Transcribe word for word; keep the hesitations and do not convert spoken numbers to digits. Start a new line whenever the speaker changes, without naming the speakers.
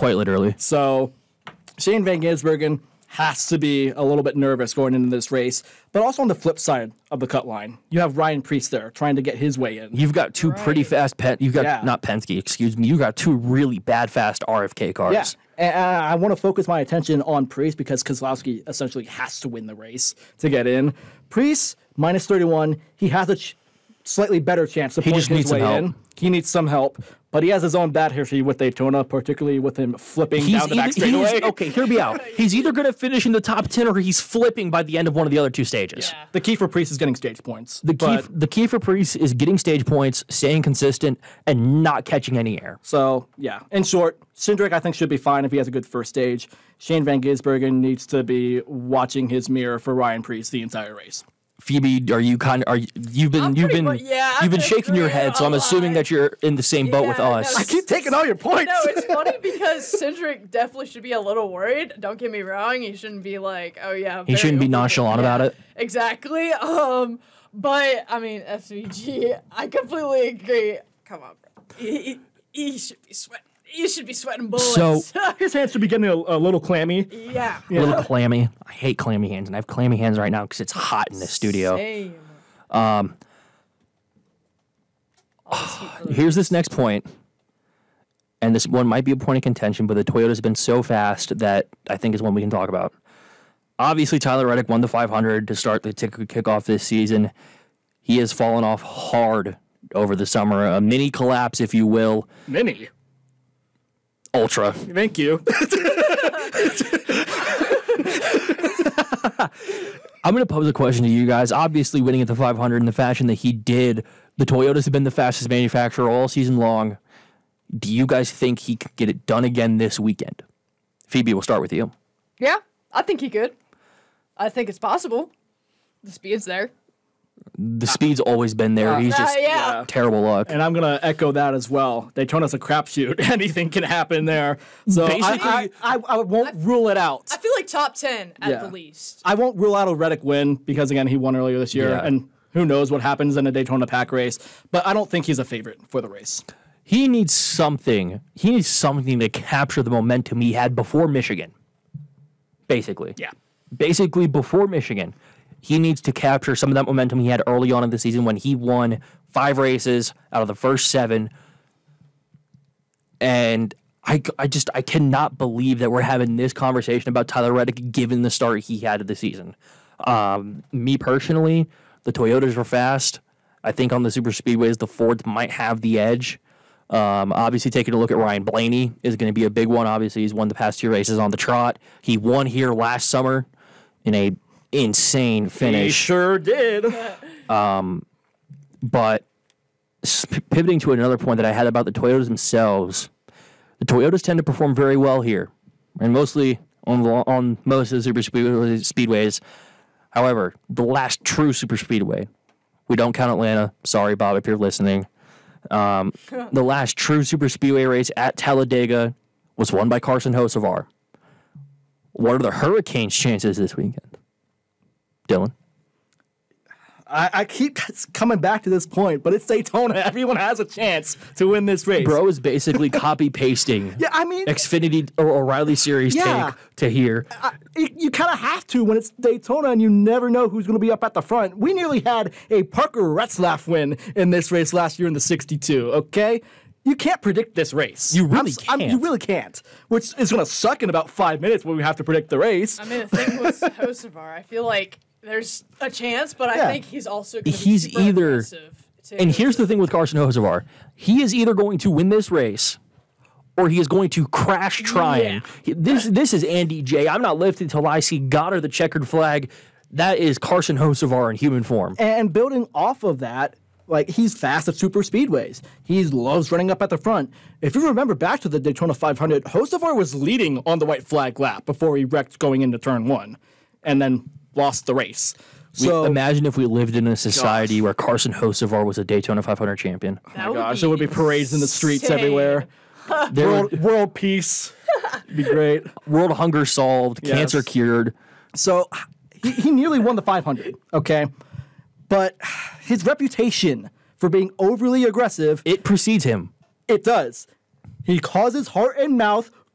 Quite literally.
So Shane Van Gisbergen has to be a little bit nervous going into this race. But also on the flip side of the cut line, you have Ryan Preece there trying to get his way in.
You've got two
right.
pretty fast Pen. You've got
Yeah.
not Penske, excuse me. You've got two really bad fast R F K cars.
Yeah, and I want to focus my attention on Preece because Keselowski essentially has to win the race to get in. Preece, minus thirty-one, he has a ch- slightly better chance to
He
point
just
his
needs some
way
help.
in. He needs some help, but he has his own bad history with Daytona, particularly with him flipping
He's
down the back
either, he's,
straightaway.
okay, hear me out. He's either going to finish in the top ten or he's flipping by the end of one of the other two stages.
Yeah.
The key for Preece is getting stage points.
The key,
but-
f- the key for Preece is getting stage points, staying consistent, and not catching any air.
So, yeah. In short, Cindric, I think, should be fine if he has a good first stage. Shane Van Gisbergen needs to be watching his mirror for Ryan Preece the entire race.
Phoebe, are you kind of are you, you've been
I'm
you've
pretty
been
mu- yeah,
you've been
I'm
shaking your
agreeing
head, so I'm
a
assuming
lot.
that you're in the same boat with
Yeah,
us.
no,
I keep taking all your points.
No, it's funny because Cindric definitely should be a little worried. Don't get me wrong. He shouldn't be like, oh yeah.
He
very
shouldn't be
open-
nonchalant
yeah,
about it.
Exactly. Um, but I mean, S V G, I completely agree. Come on, bro. He, he, he should be sweating. He should be sweating bullets.
So-
His hands should be getting a, a little clammy.
yeah.
A little clammy. I hate clammy hands, and I have clammy hands right now because it's hot in this studio.
Same.
Um,
All this heat for the-
here's this next point, and this one might be a point of contention, but the Toyota's been so fast that I think is one we can talk about. Obviously, Tyler Reddick won the five hundred to start the tick- kick off this season. He has fallen off hard over the summer, a mini collapse, if you will.
Mini.
Ultra.
Thank you.
I'm going to pose a question to you guys. Obviously, winning at the five hundred in the fashion that he did, the Toyotas have been the fastest manufacturer all season long. Do you guys think he could get it done again this weekend? Phoebe, we'll start with you.
Yeah, I think he could. I think it's possible. The speed's there.
The speed's always been there. He's
Uh,
just
yeah.
terrible luck.
And I'm going to echo that as well. Daytona's a crapshoot. Anything can happen there. So I,
Basically-
I, I, I won't rule it out.
I feel like top ten at
Yeah.
the least.
I won't rule out a Reddick win because, again, he won earlier this year.
Yeah.
And who knows what happens in a Daytona pack race. But I don't think he's a favorite for the race.
He needs something. He needs something to capture the momentum he had before Michigan. Basically.
Yeah.
Basically, before Michigan, he needs to capture some of that momentum he had early on in the season when he won five races out of the first seven. And I, I just I cannot believe that we're having this conversation about Tyler Reddick given the start he had of the season. Um, me personally, the Toyotas were fast. I think on the super speedways, the Fords might have the edge. Um, obviously, taking a look at Ryan Blaney is going to be a big one. Obviously, he's won the past two races on the trot. He won here last summer in a insane
He
finish.
sure did.
But s- pivoting to another point that I had about the Toyotas themselves, the Toyotas tend to perform very well here, and mostly on the, on most of the super speedway- speedways. However, the last true super speedway, we don't count Atlanta. Sorry, Bob, if you're listening. Um, the last true super speedway race at Talladega was won by Carson Hocevar. What are the Hurricanes' chances this weekend? Dylan?
I, I keep coming back to this point, but it's Daytona. Everyone has a chance to win this race.
Bro is basically copy pasting
Yeah, I mean,
Xfinity or O'Reilly Series
Yeah.
take to here.
I, you, you kind of have to when it's Daytona and you never know who's going to be up at the front. We nearly had a Parker Retzlaff win in this race last year in the sixty-two, okay? You can't predict this race.
You really
I'm s- I'm-
can't.
you really can't, which is going to suck in about five minutes when we have to predict the race.
I mean, the thing with Hocevar, I feel like there's a chance, but I
Yeah.
think he's also going to be
He's
super
either-
aggressive, too.
And here's the thing with Carson Hocevar. He is either going to win this race or he is going to crash trying. He- This this is Andy J. I'm not lifted till I see God or the checkered flag. That is Carson Hocevar in human form.
And building off of that, like, he's fast at super speedways. He loves running up at the front. If you remember back to the Daytona five hundred, Hocevar was leading on the white flag lap before he wrecked going into turn one and then lost the race.
We-
So,
imagine if we lived in a society where Carson Hocevar was a Daytona five hundred champion.
That
gosh, there would be parades in the streets
insane.
everywhere.
There would-
World, world peace. It'd be great.
world hunger solved,
Yes.
cancer cured.
So he, he nearly won the five hundred, okay? But his reputation for being overly aggressive,
It precedes him.
it does. He causes heart and mouth